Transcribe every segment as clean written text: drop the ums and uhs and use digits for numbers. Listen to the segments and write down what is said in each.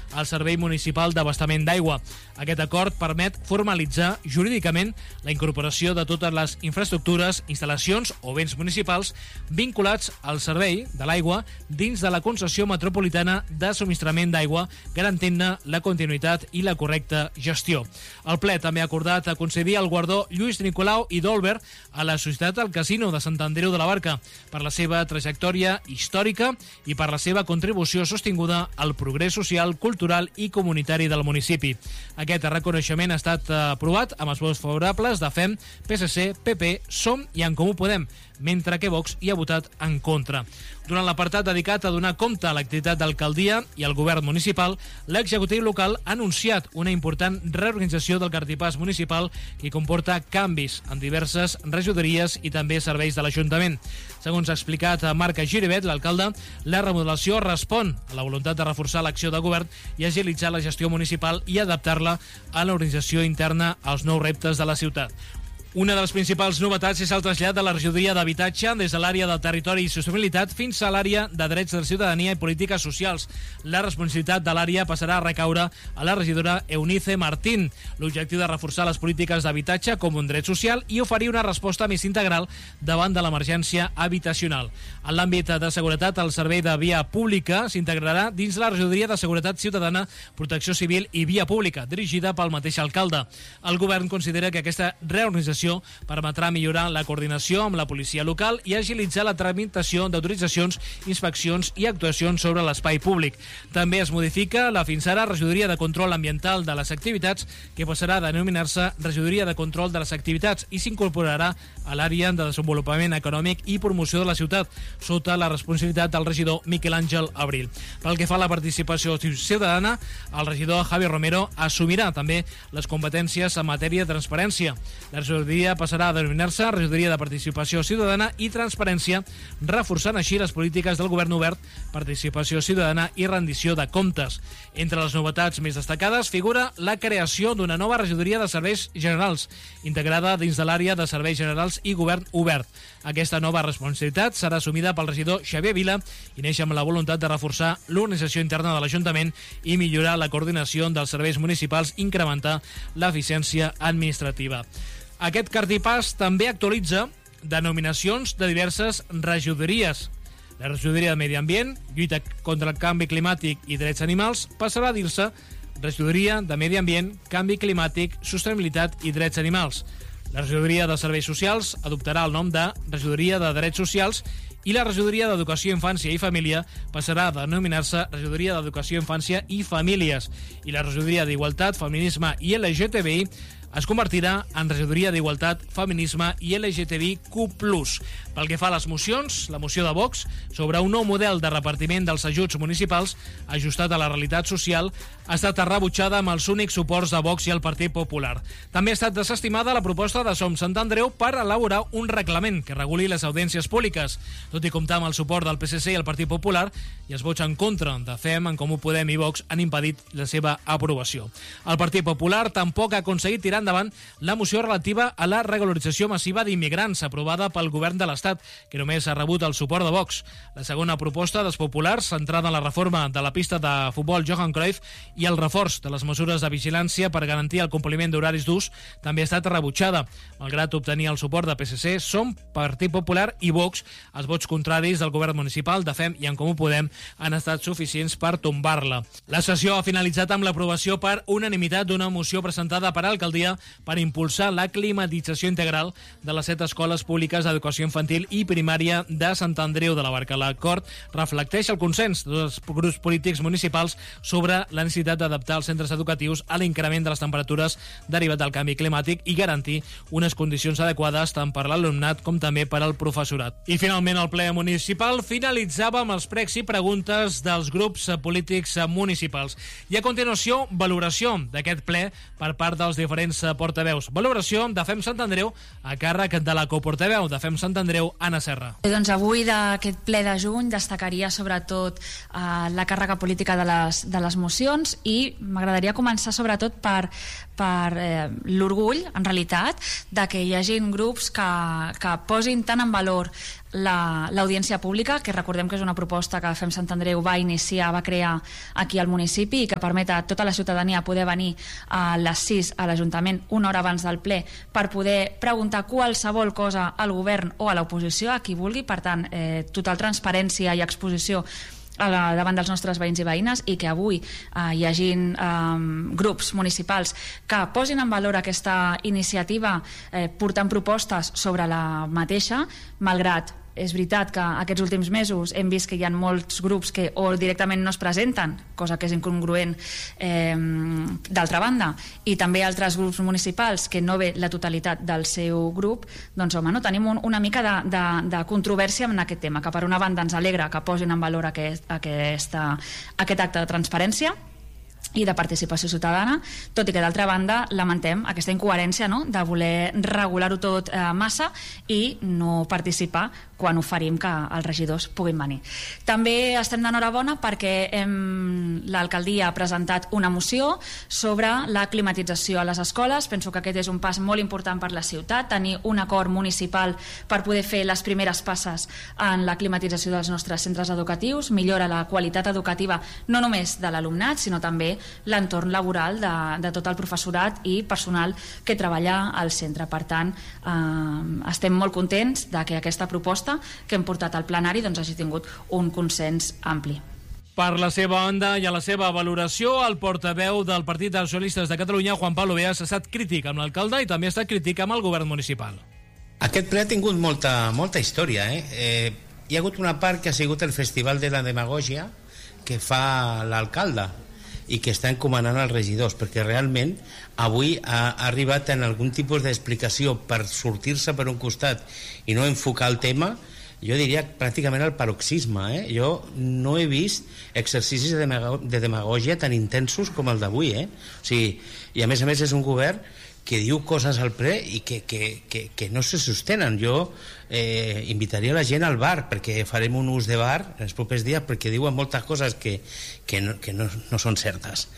al Servei Municipal d'Abastament d'Aigua. Aquest acord permet formalitzar jurídicament la incorporació de totes les infraestructures, instal·lacions o béns municipals vinculats al servei de l'aigua dins de la concessió metropolitana de subministrament d'aigua, garantint-ne la continuïtat i la correcta gestió. El ple també ha acordat concedir el guardó Lluís Nicolau i Dolbert a la Societat del Casino de Sant Andreu de la Barca per la seva trajectòria històrica i per la seva contribució sostinguda al progrés social, cultural i comunitari del municipi. Aquest reconeixement ha estat aprovat amb els vots favorables de FEM, PSC, PP, SOM i En Comú Podem, mentre que Vox hi ha votat en contra. Durant l'apartat dedicat a donar compte a l'activitat d'alcaldia i al govern municipal, l'executiu local ha anunciat una important reorganització del cartipàs municipal que comporta canvis en diverses regidories i també serveis de l'Ajuntament. Segons ha explicat Marc Giribet, l'alcalde, la remodelació respon a la voluntat de reforçar l'acció de govern i agilitzar la gestió municipal i adaptar-la a l'organització interna als nous reptes de la ciutat. Una de les principals novetats és el trasllat de la regidoria d'habitatge des de l'àrea del territori i sostenibilitat fins a l'àrea de drets de la ciutadania i polítiques socials. La responsabilitat de l'àrea passarà a recaure a la regidora Eunice Martín. L'objectiu de reforçar les polítiques d'habitatge com un dret social i oferir una resposta més integral davant de l'emergència habitacional. En l'àmbit de seguretat, el servei de via pública s'integrarà dins la regidoria de seguretat ciutadana, protecció civil i via pública, dirigida pel mateix alcalde. El govern considera que aquesta reorganització permetrà millorar la coordinació amb la policia local i agilitzar la tramitació d'autoritzacions, inspeccions i actuacions sobre l'espai públic. També es modifica la fins ara regidoria de control ambiental de les activitats, que passarà a denominar-se regidoria de control de les activitats i s'incorporarà a l'àrea de desenvolupament econòmic i promoció de la ciutat, sota la responsabilitat del regidor Miquel Àngel Abril. Pel que fa a la participació ciutadana, el regidor Javi Romero assumirà també les competències en matèria de transparència. La regidoria passarà a denominar-se Regidoria de Participació Ciutadana i Transparència, reforçant així les polítiques del govern obert, participació ciutadana i rendició de comptes. Entre les novetats més destacades figura la creació d'una nova regidoria de serveis generals, integrada dins de l'àrea de serveis generals i govern obert. Aquesta nova responsabilitat serà assumida pel regidor Xavier Vila i neix amb la voluntat de reforçar l'organització interna de l'Ajuntament i millorar la coordinació dels serveis municipals i incrementar l'eficiència administrativa. Aquest cartipàs també actualitza denominacions de diverses regidories. La regidoria de Medi Ambient, lluita contra el canvi climàtic i drets animals, passarà a dir-se Regidoria de Medi Ambient, Canvi Climàtic, Sostenibilitat i Drets Animals. La regidoria de Serveis Socials adoptarà el nom de Regidoria de Drets Socials i la regidoria d'Educació, Infància i Família passarà a denominar-se Regidoria d'Educació, Infància i Famílies. I la regidoria d'Igualtat, Feminisme i LGTBI es convertirà en regidoria d'Igualtat, Feminisme i LGTBIQ+. Pel que fa a les mocions, la moció de Vox sobre un nou model de repartiment dels ajuts municipals ajustat a la realitat social ha estat rebutjada amb els únics suports de Vox i el Partit Popular. També ha estat desestimada la proposta de Som Sant Andreu per elaborar un reglament que reguli les audiències públiques. Tot i comptar amb el suport del PSC i el Partit Popular i els vots en contra de FEM, En Comú Podem i Vox han impedit la seva aprovació. El Partit Popular tampoc ha aconseguit tirar endavant la moció relativa a la regularització massiva d'immigrants aprovada pel govern de l'Estat, que només ha rebut el suport de Vox. La segona proposta dels populars, centrada en la reforma de la pista de futbol Johan Cruyff i el reforç de les mesures de vigilància per garantir el compliment d'horaris d'ús, també ha estat rebutjada. Malgrat obtenir el suport de PSC, Som, Partit Popular i Vox, els vots contraris del govern municipal, de FEM i En Comú Podem han estat suficients per tombar-la. La sessió ha finalitzat amb l'aprovació per unanimitat d'una moció presentada per Alcaldia per impulsar la climatització integral de les 7 escoles públiques d'educació infantil i primària de Sant Andreu de la Barca. L'acord reflecteix el consens de tots els grups polítics municipals sobre la necessitat d'adaptar els centres educatius a l'increment de les temperatures derivat del canvi climàtic i garantir unes condicions adequades tant per l'alumnat com també per al professorat. I finalment el ple municipal finalitzava amb els pregs i preguntes dels grups polítics municipals. I a continuació, valoració d'aquest ple per part dels diferents portaveus. Valoració de FEM Sant Andreu a càrrec de la coportaveu de FEM Sant Andreu, Anna Serra. Doncs avui d'aquest ple de juny destacaria sobretot la càrrega política de les mocions i m'agradaria començar sobretot per l'orgull, en realitat, de que hi hagin grups que posin tant en valor l'audiència pública, que recordem que és una proposta que Fem Sant Andreu va iniciar, va crear aquí al municipi i que permet a tota la ciutadania poder venir a les 6 a l'Ajuntament una hora abans del ple per poder preguntar qualsevol cosa al govern o a l'oposició, a qui vulgui. Per tant, total transparència i exposició davant dels nostres veïns i veïnes, i que avui hi hagin grups municipals que posin en valor aquesta iniciativa portant propostes sobre la mateixa, malgrat és veritat que aquests últims mesos hem vist que hi ha molts grups que o directament no es presenten, cosa que és incongruent d'altra banda, i també altres grups municipals que no ve la totalitat del seu grup. Doncs home, no tenim una mica de controvèrsia en aquest tema, que per una banda ens alegra que posin en valor aquest acte de transparència i de participació ciutadana, tot i que d'altra banda lamentem aquesta incoherència, no?, de voler regular-ho tot massa i no participar quan oferim que els regidors puguin venir. També estem d'enhorabona perquè l'alcaldia ha presentat una moció sobre la climatització a les escoles. Penso que aquest és un pas molt important per la ciutat, tenir un acord municipal per poder fer les primeres passes en la climatització dels nostres centres educatius, millora la qualitat educativa no només de l'alumnat, sinó també l'entorn laboral de tot el professorat i personal que treballa al centre. Per tant, estem molt contents de que aquesta proposta que hem portat al plenari doncs hagi tingut un consens ampli. Per la seva banda i a la seva valoració, el portaveu del Partit dels Socialistes de Catalunya, Juan Pablo Beas, ha estat crític amb l'alcalde i també ha estat crític amb el govern municipal. Aquest ple ha tingut molta història. Hi ha hagut una part que ha sigut el Festival de la Demagògia que fa l'alcalde i que està encomanant als regidors, perquè realment avui ha arribat en algun tipus d'explicació per sortir-se per un costat i no enfocar el tema, jo diria pràcticament al paroxisme. Jo no he vist exercicis de demagògia tan intensos com el d'avui. O sigui, i a més és un govern que diu coses al ple i que no se sostenen. Jo invitaria la gent al bar, perquè farem un ús de bar en els propers dies, perquè diuen moltes coses que no són certes.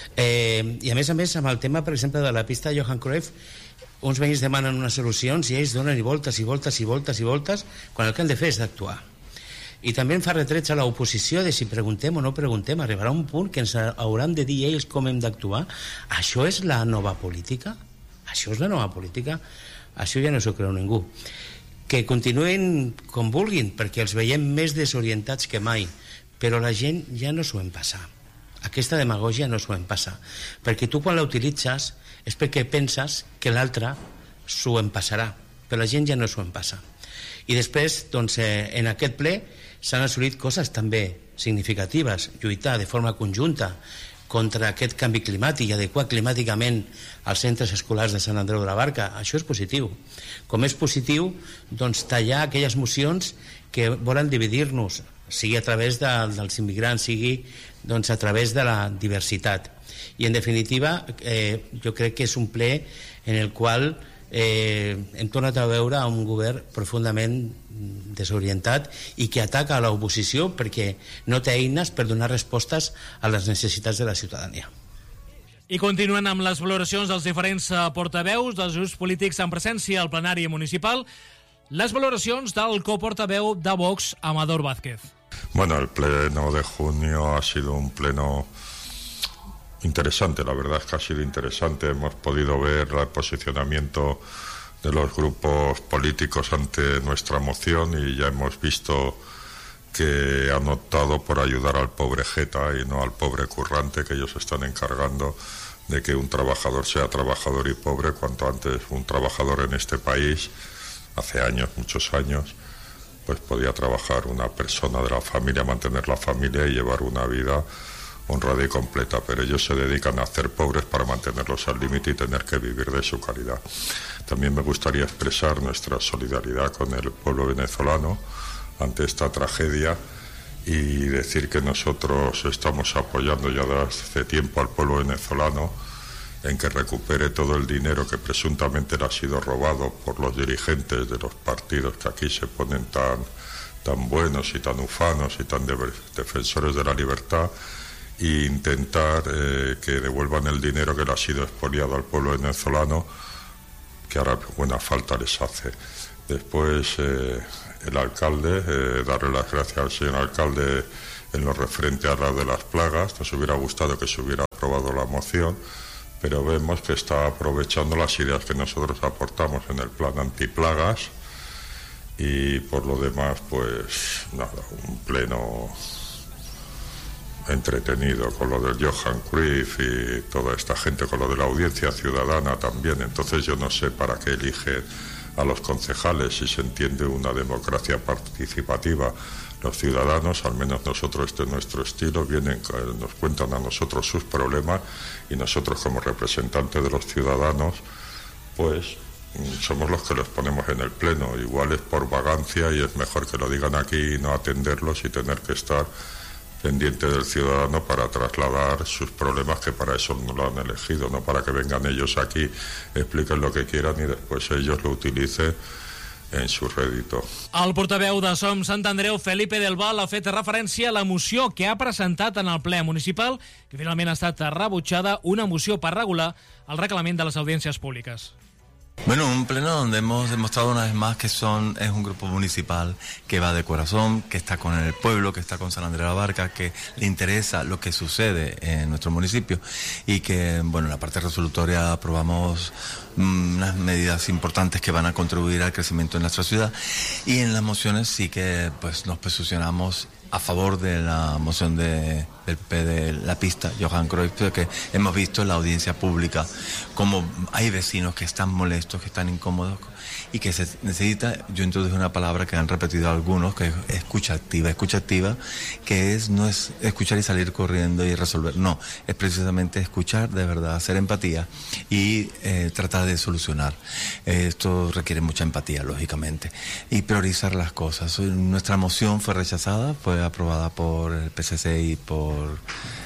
I a més, amb el tema, per exemple, de la pista de Johan Cruyff, uns veïns demanen unes solucions i ells donen voltes quan el que han de fer és d'actuar. I també em fa retrets a l'oposició de si preguntem o no preguntem. Arribarà un punt que ens hauran de dir ells com hem d'actuar. Això és la nova política? Això és la nova política? Això ja no s'ho creu ningú. Que continuïn com vulguin, perquè els veiem més desorientats que mai, però la gent ja no s'ho en passa. Aquesta demagògia no s'ho en passa, perquè tu quan la utilitzes és perquè penses que l'altre s'ho en passarà, però la gent ja no s'ho en passa. I després, doncs, en aquest ple s'han assolit coses també significatives, lluitar de forma conjunta contra aquest canvi climàtic i adequar climàticament als centres escolars de Sant Andreu de la Barca. Això és positiu. Com és positiu, doncs, tallar aquelles mocions que volen dividir-nos, sigui a través dels immigrants, sigui doncs, a través de la diversitat. I en definitiva, jo crec que és un ple en el qual hem tornat a veure un govern profundament desorientat i que ataca a l'oposició perquè no té eines per donar respostes a les necessitats de la ciutadania. I continuen amb les valoracions dels diferents portaveus dels grups polítics en presència al plenari municipal, les valoracions del coportaveu de Vox, Amador Vázquez. Bueno, el pleno de junio ha sido un pleno interesante, la verdad es que ha sido interesante. Hemos podido ver el posicionamiento de los grupos políticos ante nuestra moción y ya hemos visto que han optado por ayudar al pobre jeta y no al pobre currante, que ellos están encargando de que un trabajador sea trabajador y pobre. Cuanto antes un trabajador en este país, hace años, muchos años, pues podía trabajar una persona de la familia, mantener la familia y llevar una vida honrada y completa, pero ellos se dedican a hacer pobres para mantenerlos al límite y tener que vivir de su caridad. También me gustaría expresar nuestra solidaridad con el pueblo venezolano ante esta tragedia y decir que nosotros estamos apoyando ya desde hace tiempo al pueblo venezolano en que recupere todo el dinero que presuntamente le ha sido robado por los dirigentes de los partidos que aquí se ponen tan buenos y tan ufanos y tan defensores de la libertad, e intentar que devuelvan el dinero que le ha sido expoliado al pueblo venezolano, que ahora buena falta les hace. Después el alcalde, darle las gracias al señor alcalde en lo referente a la de las plagas. Nos hubiera gustado que se hubiera aprobado la moción, pero vemos que está aprovechando las ideas que nosotros aportamos en el plan antiplagas, y por lo demás, pues nada, un pleno entretenido con lo del Johan Cruyff y toda esta gente, con lo de la audiencia ciudadana también. Entonces yo no sé para qué elige a los concejales si se entiende una democracia participativa. Los ciudadanos, al menos nosotros de nuestro estilo, vienen, nos cuentan a nosotros sus problemas, y nosotros como representantes de los ciudadanos pues somos los que los ponemos en el pleno. Igual es por vagancia y es mejor que lo digan aquí y no atenderlos y tener que estar pendiente del ciudadano para trasladar sus problemas, que para eso no lo han elegido, no para que vengan ellos aquí, expliquen lo que quieran y después ellos lo utilicen en su rédito. El portaveu de Som Sant Andreu, Felipe del Val, ha fet referència a la moció que ha presentat en el ple municipal, que finalment ha estat rebutjada, una moció per regular el reglament de les audiències públiques. Bueno, un pleno donde hemos demostrado una vez más que es un grupo municipal que va de corazón, que está con el pueblo, que está con San Andrés de la Barca, que le interesa lo que sucede en nuestro municipio, y que, bueno, en la parte resolutoria aprobamos unas medidas importantes que van a contribuir al crecimiento de nuestra ciudad, y en las mociones sí que pues nos posicionamos a favor de la moción del PP de la pista, Johan Cruyff, que hemos visto en la audiencia pública como hay vecinos que están molestos, que están incómodos, y que se necesita, yo introduje una palabra que han repetido algunos, que es escucha activa, que no es escuchar y salir corriendo y resolver, no, es precisamente escuchar de verdad, hacer empatía y tratar de solucionar. Esto requiere mucha empatía, lógicamente, y priorizar las cosas. Nuestra moción fue rechazada, fue aprobada por el PSC y por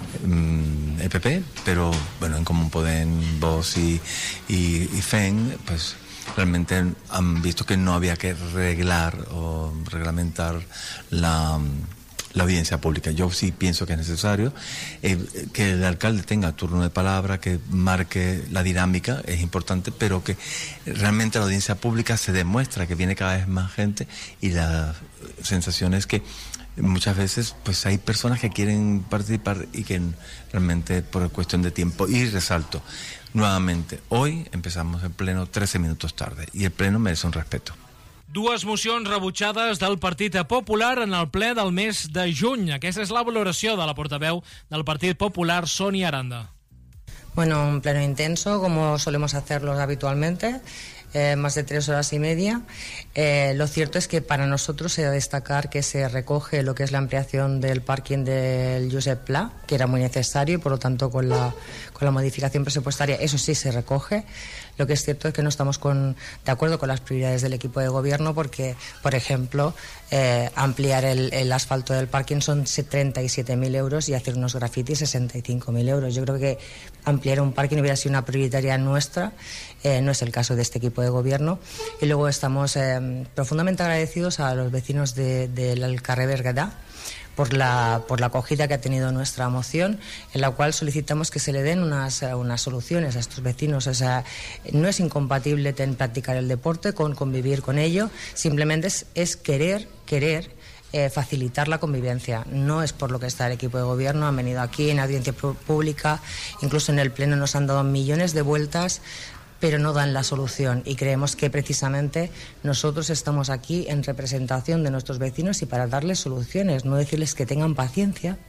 el PP, pero bueno, en Común Podem, Vox y FEN, pues realmente han visto que no había que reglar o reglamentar la audiencia pública. Yo sí pienso que es necesario que el alcalde tenga turno de palabra, que marque la dinámica, es importante, pero que realmente la audiencia pública se demuestra que viene cada vez más gente, y la sensación es que muchas veces pues hay personas que quieren participar y que realmente por cuestión de tiempo. Y resalto nuevamente, hoy empezamos el pleno 13 minutos tarde, i el pleno merece un respeto. Dues mocions rebutjades del Partit Popular en el ple del mes de juny. Aquesta és la valoració de la portaveu del Partit Popular, Sonia Aranda. Bueno, un pleno intenso, como solemos hacerlos habitualmente. Más de 3 horas y media. Lo cierto es que para nosotros se ha de destacar que se recoge lo que es la ampliación del parking del Josep Pla, que era muy necesario, y por lo tanto con la modificación presupuestaria eso sí se recoge. Lo que es cierto es que no estamos de acuerdo con las prioridades del equipo de gobierno, porque, por ejemplo, ampliar el asfalto del parking son 37.000 euros y hacer unos grafitis 65.000 euros. Yo creo que ampliar un parking hubiera sido una prioritaria nuestra, no es el caso de este equipo de gobierno. Y luego estamos profundamente agradecidos a los vecinos del carrer Berguedà por la acogida que ha tenido nuestra moción, en la cual solicitamos que se le den unas soluciones a estos vecinos. O sea, no es incompatible practicar el deporte con convivir con ello, simplemente es querer facilitar la convivencia. No es por lo que está el equipo de gobierno, han venido aquí en audiencia pública, incluso en el pleno nos han dado millones de vueltas, pero no dan la solución, y creemos que precisamente nosotros estamos aquí en representación de nuestros vecinos y para darles soluciones, no decirles que tengan paciencia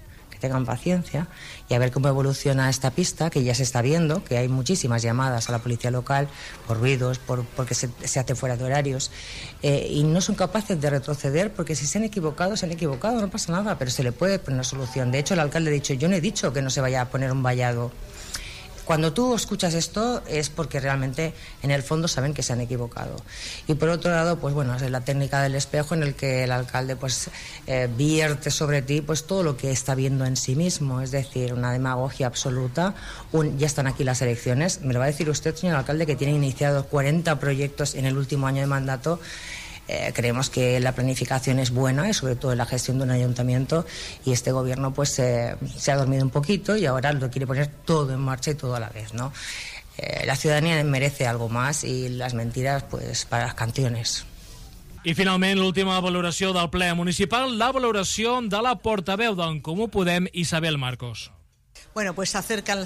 y a ver cómo evoluciona esta pista, que ya se está viendo, que hay muchísimas llamadas a la policía local por ruidos, porque se hace fuera de horarios, y no son capaces de retroceder, porque si se han equivocado, no pasa nada, pero se le puede poner una solución. De hecho, el alcalde ha dicho, yo no he dicho que no se vaya a poner un vallado. Cuando tú escuchas esto es porque realmente en el fondo saben que se han equivocado. Y por otro lado, pues bueno, es la técnica del espejo, en el que el alcalde pues vierte sobre ti pues todo lo que está viendo en sí mismo, es decir, una demagogia absoluta. Ya están aquí las elecciones. Me lo va a decir usted, señor alcalde, que tiene iniciados 40 proyectos en el último año de mandato. Creemos que la planificación es buena, y sobre todo en la gestión de un ayuntamiento, y este gobierno pues se ha dormido un poquito y ahora lo quiere poner todo en marcha y todo a la vez, ¿no? La ciudadanía merece algo más, y las mentiras pues para las canciones. I finalment, l'última valoració del ple municipal, la valoració de la portaveu d'en Comú Podem, Isabel Marcos. Bueno, pues se acercan